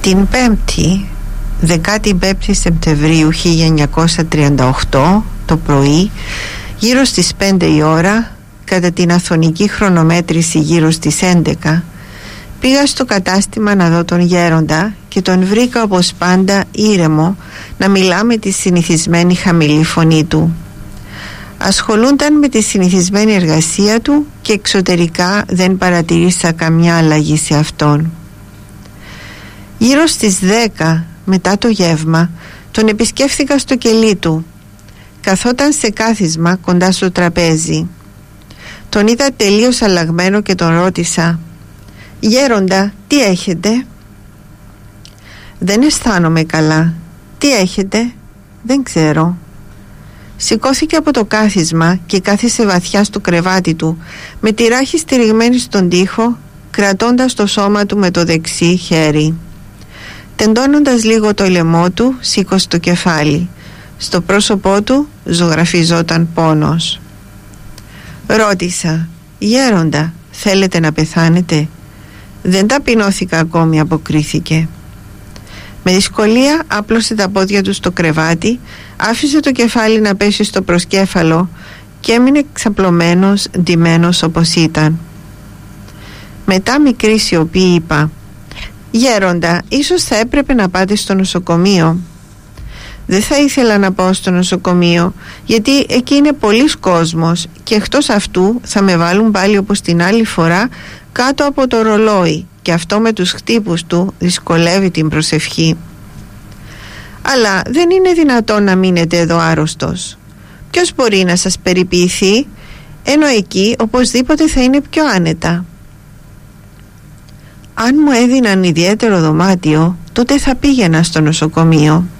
Την 5η, 15η Σεπτεμβρίου 1938, το πρωί, γύρω στις 5 η ώρα, κατά την αθωνική χρονομέτρηση γύρω στις 11, πήγα στο κατάστημα να δω τον γέροντα και τον βρήκα όπως πάντα ήρεμο να μιλά με τη συνηθισμένη χαμηλή φωνή του. Ασχολούνταν με τη συνηθισμένη εργασία του και εξωτερικά δεν παρατηρήσα καμιά αλλαγή σε αυτόν. Γύρω στις 10 μετά το γεύμα τον επισκέφθηκα στο κελί του. Καθόταν σε κάθισμα κοντά στο τραπέζι. Τον είδα τελείως αλλαγμένο και τον ρώτησα: «Γέροντα, τι έχετε?» «Δεν αισθάνομαι καλά». «Τι έχετε?» «Δεν ξέρω». Σηκώθηκε από το κάθισμα και κάθισε βαθιά στο κρεβάτι του, με τη ράχη στηριγμένη στον τοίχο, κρατώντας το σώμα του με το δεξί χέρι. Τεντώνοντας λίγο το λαιμό του, σήκωσε το κεφάλι. Στο πρόσωπό του ζωγραφιζόταν πόνος. Ρώτησα: «Γέροντα, θέλετε να πεθάνετε?» «Δεν ταπεινώθηκα ακόμη», αποκρίθηκε. Με δυσκολία άπλωσε τα πόδια του στο κρεβάτι, άφησε το κεφάλι να πέσει στο προσκέφαλο και έμεινε ξαπλωμένος, ντυμένος όπως ήταν. Μετά μικρή σιωπή είπα: «Γέροντα, ίσως θα έπρεπε να πάτε στο νοσοκομείο». «Δεν θα ήθελα να πάω στο νοσοκομείο, γιατί εκεί είναι πολλής κόσμος και εκτός αυτού θα με βάλουν πάλι όπως την άλλη φορά κάτω από το ρολόι και αυτό με τους χτύπους του δυσκολεύει την προσευχή». «Αλλά δεν είναι δυνατόν να μείνετε εδώ άρρωστος. Ποιος μπορεί να σας περιποιηθεί, ενώ εκεί οπωσδήποτε θα είναι πιο άνετα». «Αν μου έδιναν ιδιαίτερο δωμάτιο, τότε θα πήγαινα στο νοσοκομείο».